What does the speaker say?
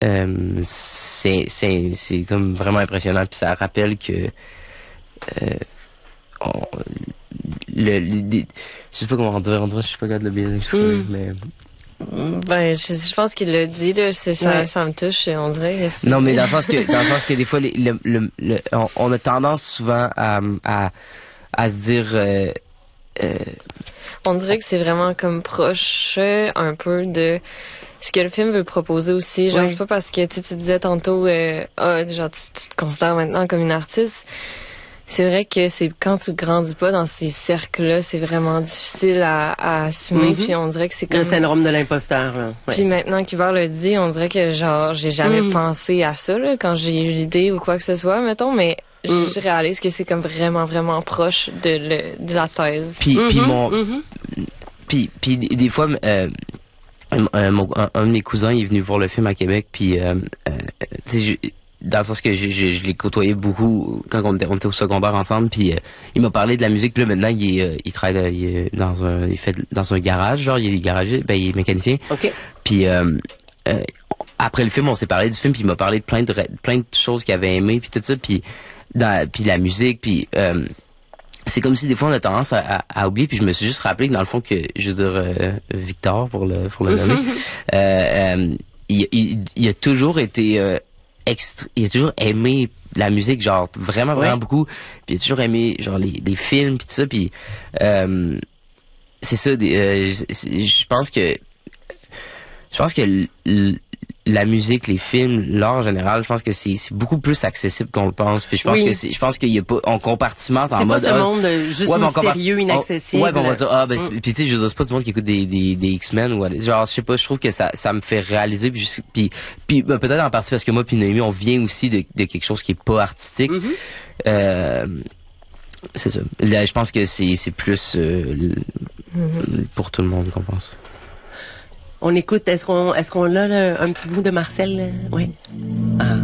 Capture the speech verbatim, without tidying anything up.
euh, c'est c'est c'est comme vraiment impressionnant, puis ça rappelle que euh, on, le, le, le je sais pas comment dire, on dirait, je suis pas capable de le bien exprimer, mm. mais ben je, je pense qu'il l'a dit là, c'est, ça, ouais. ça me touche, on dirait. C'est... Non, mais dans le sens que dans le sens que des fois les, le, le, le, on, on a tendance souvent à à à se dire euh, euh, on dirait que c'est vraiment comme proche un peu de ce que le film veut proposer aussi. Genre, oui. C'est pas parce que tu, tu disais tantôt, euh, ah, genre, tu, tu te considères maintenant comme une artiste. C'est vrai que c'est quand tu grandis pas dans ces cercles-là, c'est vraiment difficile à, à assumer. Mm-hmm. Puis on dirait que c'est comme le syndrome de l'imposteur. Là. Ouais. Puis maintenant qu'Hubert le dit, on dirait que genre j'ai jamais mm. pensé à ça là, quand j'ai eu l'idée ou quoi que ce soit, mettons, mais mm. je réalise que c'est comme vraiment vraiment proche de, le, de la thèse. Puis mm-hmm. puis mon mm-hmm. puis puis des fois euh, un, mon, un, un de mes cousins il est venu voir le film à Québec, puis euh, euh, tu sais dans le sens que je, je, je l'ai côtoyé beaucoup quand on était, on était au secondaire ensemble, puis euh, il m'a parlé de la musique, puis là maintenant il est, euh, il travaille il est dans un il fait dans un garage, genre il est garagiste, ben il est mécanicien. OK. Puis euh, euh, après le film, on s'est parlé du film, puis il m'a parlé de plein de plein de choses qu'il avait aimé, puis tout ça, puis dans puis la musique, puis euh, c'est comme si des fois on a tendance à, à, à oublier, puis je me suis juste rappelé que dans le fond que je veux dire euh, Victor pour le pour le nommer, euh, euh, il, il, il a toujours été euh, Extra... il a toujours aimé la musique, genre vraiment vraiment ouais. beaucoup, puis il a toujours aimé genre les, les films puis tout ça, puis euh, c'est ça des, euh, je pense que je pense que l, l, la musique, les films, l'art en général, je pense que c'est, c'est beaucoup plus accessible qu'on le pense. Puis je pense oui. que c'est, je pense qu'il y a pas, on compartimente en mode. C'est pas ce monde euh, juste ouais, mystérieux, compart... inaccessible. Ouais, ben on va dire ah ben mm. puis tu sais, je veux dire, c'est pas du monde qui écoute des des, des X-Men ou genre je sais pas, je trouve que ça ça me fait réaliser puis puis puis ben, peut-être en partie parce que moi puis Noémie on vient aussi de de quelque chose qui est pas artistique. Mm-hmm. Euh, c'est ça. Là, je pense que c'est c'est plus euh, mm-hmm. pour tout le monde qu'on pense. On écoute, est-ce qu'on, est-ce qu'on a là, un petit bout de Marcel? Oui.